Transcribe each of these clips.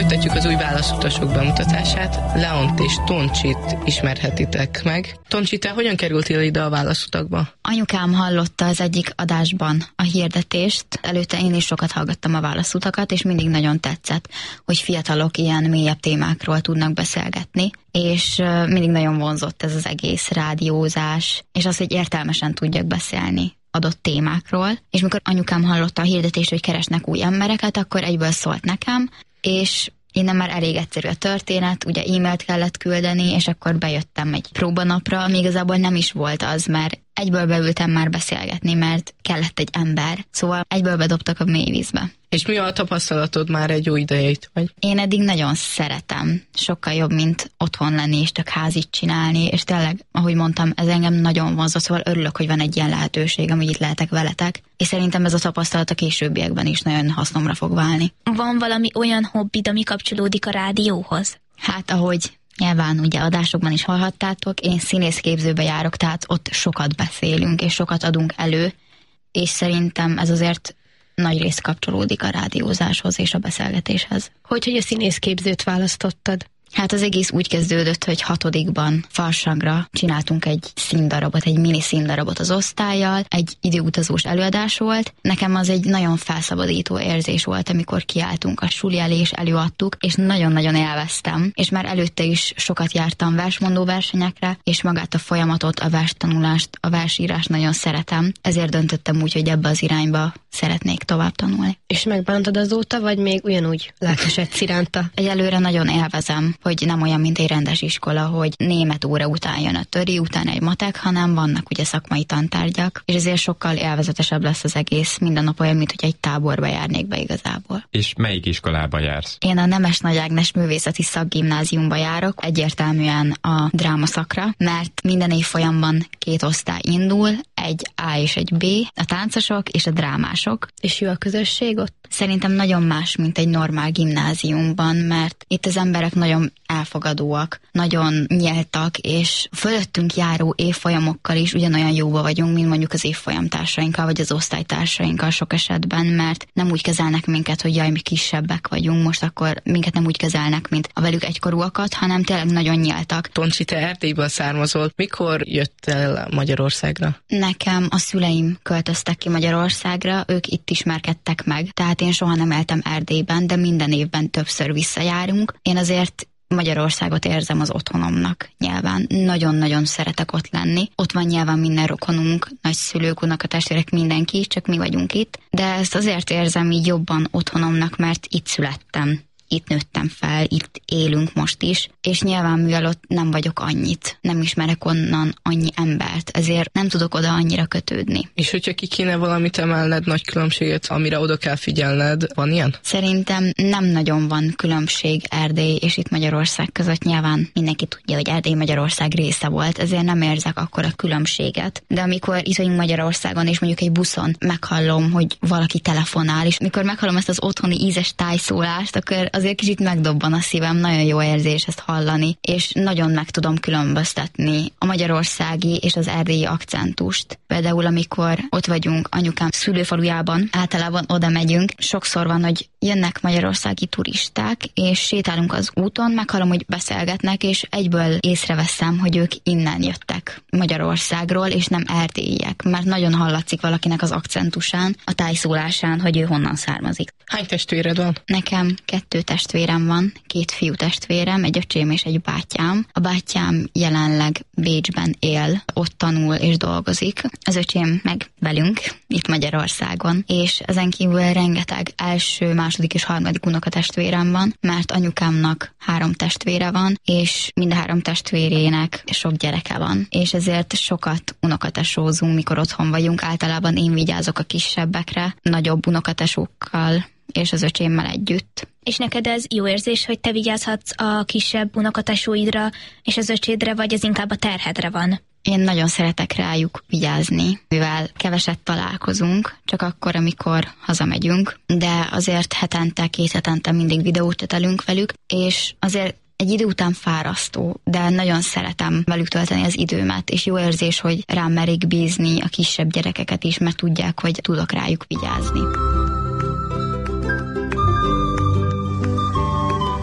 Folytatjuk az új válaszutasok bemutatását. Leont és Toncsit ismerhetitek meg. Toncsi, te hogyan kerültél ide a válaszutakba? Anyukám hallotta az egyik adásban a hirdetést. Előtte én is sokat hallgattam a válaszutakat, és mindig nagyon tetszett, hogy fiatalok ilyen mélyebb témákról tudnak beszélgetni, és mindig nagyon vonzott ez az egész rádiózás, és az, hogy értelmesen tudjak beszélni adott témákról. És mikor anyukám hallotta a hirdetést, hogy keresnek új embereket, akkor egyből szólt nekem, és innen már elég egyszerű a történet, ugye e-mailt kellett küldeni, és akkor bejöttem egy próbanapra, ami igazából nem is volt az, mert egyből beültem már beszélgetni, mert kellett egy ember. Szóval egyből bedobtak a mélyvízbe. És mi a tapasztalatod, már egy jó ideje itt vagy? Én eddig nagyon szeretem. Sokkal jobb, mint otthon lenni és csak házit csinálni, és tényleg, ahogy mondtam, ez engem nagyon vonzott, szóval örülök, hogy van egy ilyen lehetőség, hogy itt lehetek veletek, és szerintem ez a tapasztalat a későbbiekben is nagyon hasznomra fog válni. Van valami olyan hobbid, ami kapcsolódik a rádióhoz? Hát, ahogy nyilván ugye adásokban is hallhattátok, én színészképzőbe járok, tehát ott sokat beszélünk, és sokat adunk elő, és szerintem ez azért nagy rész kapcsolódik a rádiózáshoz és a beszélgetéshez. Hogy a színészképzőt választottad? Hát az egész úgy kezdődött, hogy 6-ban Farsangra csináltunk egy színdarabot, egy mini színdarabot az osztállyal, egy időutazós előadás volt. Nekem az egy nagyon felszabadító érzés volt, amikor kiálltunk a suli elé és előadtuk, és nagyon-nagyon élveztem. És már előtte is sokat jártam versmondó versenyekre, és magát a folyamatot, a verstanulást, a versírást nagyon szeretem. Ezért döntöttem úgy, hogy ebbe az irányba szeretnék tovább tanulni. És megbántad azóta, vagy még ugyanúgy lelkesedsz iránta? Egyelőre nagyon élvezem, hogy nem olyan, mint egy rendes iskola, hogy német óra után jön a töri, utána egy matek, hanem vannak ugye szakmai tantárgyak, és ezért sokkal élvezetesebb lesz az egész, minden nap olyan, mint hogy egy táborba járnék be igazából. És melyik iskolába jársz? Én a Nemes Nagy Ágnes Művészeti Szakgimnáziumba járok, egyértelműen a drámaszakra, mert minden évfolyamban 2 osztály indul, egy A és egy B, a táncosok és a drámások. És jó a közösség ott? Szerintem nagyon más, mint egy normál gimnáziumban, mert itt az emberek nagyon elfogadóak, nagyon nyíltak, és fölöttünk járó évfolyamokkal is ugyanolyan jóba vagyunk, mint mondjuk az évfolyamtársainkkal, vagy az osztálytársainkkal sok esetben, mert nem úgy kezelnek minket, hogy jaj, mi kisebbek vagyunk, most akkor minket nem úgy kezelnek, mint a velük egykorúakat, hanem tényleg nagyon nyíltak. Toncsi, te Erdélyből származol. Mikor jöttél Magyarországra? Nekem a szüleim költöztek ki Magyarországra, ők itt ismerkedtek meg, tehát én soha nem éltem Erdélyben, de minden évben többször visszajárunk. Én azért Magyarországot érzem az otthonomnak nyilván. Nagyon-nagyon szeretek ott lenni. Ott van nyilván minden rokonunk, nagyszülők, unokatestvérek, mindenki, csak mi vagyunk itt. De ezt azért érzem így jobban otthonomnak, mert itt születtem. Itt nőttem fel, itt élünk most is, és nyilván mivel ott nem vagyok annyit, nem ismerek onnan annyi embert, ezért nem tudok oda annyira kötődni. És hogyha ki kéne valamit emelned, nagy különbséget, amire oda kell figyelned, van ilyen? Szerintem nem nagyon van különbség Erdély és itt Magyarország között, nyilván mindenki tudja, hogy Erdély Magyarország része volt, ezért nem érzek akkora különbséget. De amikor itt vagyunk Magyarországon, és mondjuk egy buszon meghallom, hogy valaki telefonál, és mikor meghallom ezt az otthoni ízes tájszólást, akkor azért kicsit megdobban a szívem, nagyon jó érzés ezt hallani, és nagyon meg tudom különböztetni a magyarországi és az erdélyi akcentust. Például amikor ott vagyunk anyukám szülőfalujában, általában oda megyünk, sokszor van, hogy jönnek magyarországi turisták, és sétálunk az úton, meghallom, hogy beszélgetnek, és egyből észreveszem, hogy ők innen jöttek Magyarországról, és nem erdélyiek, mert nagyon hallatszik valakinek az akcentusán, a tájszólásán, hogy ő honnan származik. Hány testvéred van? Nekem 2 testvérem van, 2 fiú testvérem, egy öcsém és egy bátyám. A bátyám jelenleg Bécsben él, ott tanul és dolgozik. Az öcsém meg velünk, itt Magyarországon, és ezen kívül rengeteg első, második és harmadik unokatestvérem van, mert anyukámnak 3 testvére van, és mind a 3 testvérének sok gyereke van, és ezért sokat unokatesózunk, mikor otthon vagyunk. Általában én vigyázok a kisebbekre, nagyobb unokatesókkal és az öcsémmel együtt. És neked ez jó érzés, hogy te vigyázhatsz a kisebb unokatesóidra és az öcsédre, vagy ez inkább a terhedre van? Én nagyon szeretek rájuk vigyázni, mivel keveset találkozunk, csak akkor, amikor hazamegyünk, de azért hetente, 2 hetente mindig videót tetelünk velük, és azért egy idő után fárasztó, de nagyon szeretem velük tölteni az időmet, és jó érzés, hogy rám merik bízni a kisebb gyerekeket is, mert tudják, hogy tudok rájuk vigyázni.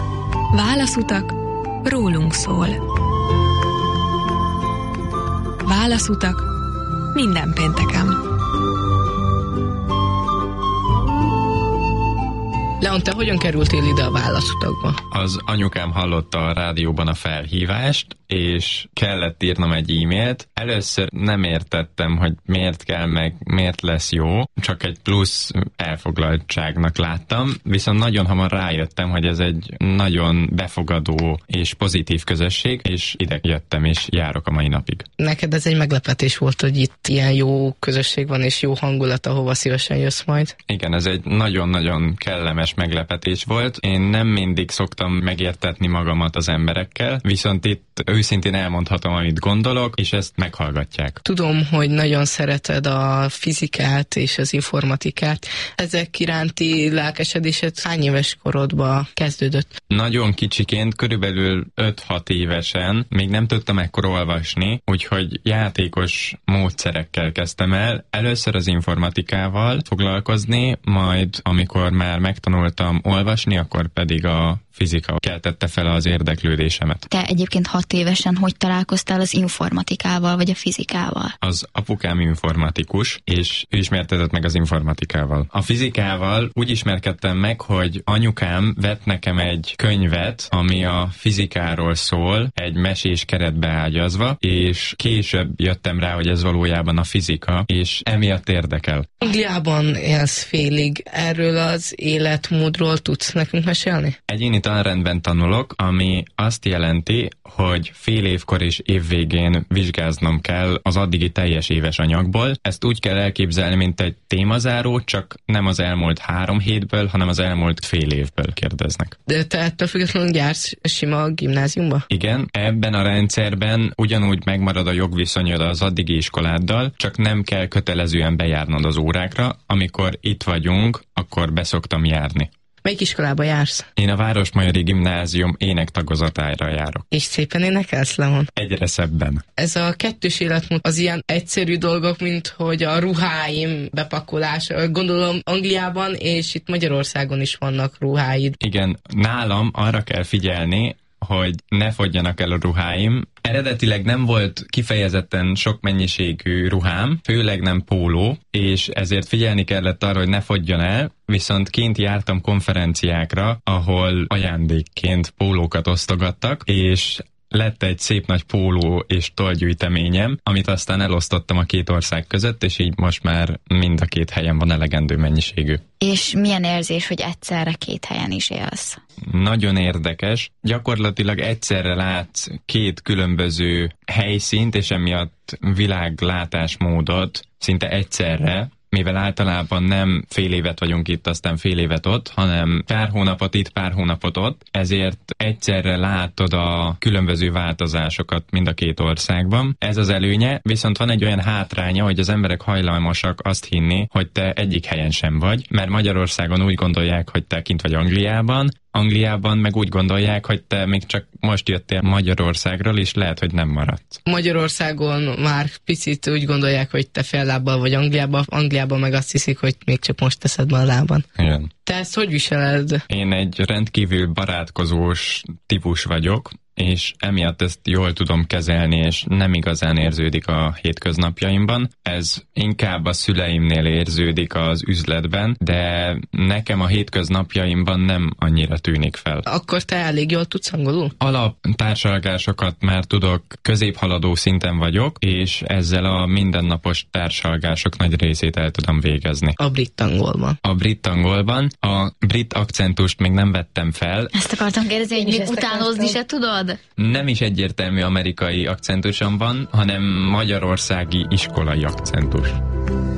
Válaszutak rólunk szól. Válaszutak minden pénteken. Leon, te hogyan kerültél ide a válaszutakba? Az anyukám hallotta a rádióban a felhívást, és kellett írnom egy e-mailt. Először nem értettem, hogy miért kell meg, miért lesz jó, csak egy plusz elfoglaltságnak láttam, viszont nagyon hamar rájöttem, hogy ez egy nagyon befogadó és pozitív közösség, és ide jöttem, és járok a mai napig. Neked ez egy meglepetés volt, hogy itt ilyen jó közösség van, és jó hangulat, ahova szívesen jössz majd? Igen, ez egy nagyon-nagyon kellemes meglepetés volt. Én nem mindig szoktam megértetni magamat az emberekkel, viszont itt őszintén elmondhatom, amit gondolok, és ezt meghallgatják. Tudom, hogy nagyon szereted a fizikát és az informatikát. Ezek iránti lelkesedésed hány éves korodban kezdődött? Nagyon kicsiként, körülbelül 5-6 évesen még nem tudtam ekkor olvasni, úgyhogy játékos módszerekkel kezdtem el. Először az informatikával foglalkozni, majd amikor már megtanultam olvasni, akkor pedig a fizika keltette fel az érdeklődésemet. Te egyébként 6 évesen hogy találkoztál az informatikával, vagy a fizikával? Az apukám informatikus, és ő ismertetett meg az informatikával. A fizikával úgy ismerkedtem meg, hogy anyukám vett nekem egy könyvet, ami a fizikáról szól, egy mesés keretbe ágyazva, és később jöttem rá, hogy ez valójában a fizika, és emiatt érdekel. Angliában élsz félig. Erről az életmódról tudsz nekünk mesélni? Egyéni tanrendben tanulok, ami azt jelenti, hogy fél évkor és évvégén vizsgáznom kell az addigi teljes éves anyagból. Ezt úgy kell elképzelni, mint egy témazáró, csak nem az elmúlt 3 hétből, hanem az elmúlt fél évből kérdeznek. De te ettől függetlenül jársz sima gimnáziumba? Igen, ebben a rendszerben ugyanúgy megmarad a jogviszonyod az addigi iskoláddal, csak nem kell kötelezően bejárnod az órákra. Amikor itt vagyunk, akkor beszoktam járni. Melyik iskolába jársz? Én a Városmajori Gimnázium énektagozatára járok. És szépen énekelsz, Leon? Egyre szebben. Ez a kettős életmód az ilyen egyszerű dolgok, mint hogy a ruháim bepakolása. Gondolom Angliában és itt Magyarországon is vannak ruháid. Igen, nálam arra kell figyelni, hogy ne fogjanak el a ruháim. Eredetileg nem volt kifejezetten sok mennyiségű ruhám, főleg nem póló, és ezért figyelni kellett arra, hogy ne fogjon el, viszont kint jártam konferenciákra, ahol ajándékként pólókat osztogattak, és lett egy szép nagy póló és tollgyűjteményem, amit aztán elosztottam a 2 ország között, és így most már mind a 2 helyen van elegendő mennyiségű. És milyen érzés, hogy egyszerre 2 helyen is élsz? Nagyon érdekes. Gyakorlatilag egyszerre látsz 2 különböző helyszínt, és emiatt világlátásmódot szinte egyszerre, mivel általában nem fél évet vagyunk itt, aztán fél évet ott, hanem pár hónapot itt, pár hónapot ott, ezért egyszerre látod a különböző változásokat mind a 2 országban. Ez az előnye, viszont van egy olyan hátránya, hogy az emberek hajlamosak azt hinni, hogy te egyik helyen sem vagy, mert Magyarországon úgy gondolják, hogy te kint vagy Angliában meg úgy gondolják, hogy te még csak most jöttél Magyarországról, és lehet, hogy nem maradsz. Magyarországon már picit úgy gondolják, hogy te fél lábbal vagy Angliában meg azt hiszik, hogy még csak most teszed be a lábad. Igen. Te ezt hogy viseled? Én egy rendkívül barátkozós típus vagyok, és emiatt ezt jól tudom kezelni, és nem igazán érződik a hétköznapjaimban. Ez inkább a szüleimnél érződik az üzletben, de nekem a hétköznapjaimban nem annyira tűnik fel. Akkor te elég jól tudsz angolul? Alaptársalgásokat már tudok, középhaladó szinten vagyok, és ezzel a mindennapos társalgások nagy részét el tudom végezni. A brit angolban. A brit angolban. A brit akcentust még nem vettem fel. Ezt akartam kérdezni, hogy még utánozni se tudod? Nem is egyértelmű amerikai akcentusom van, hanem magyarországi iskolai akcentus.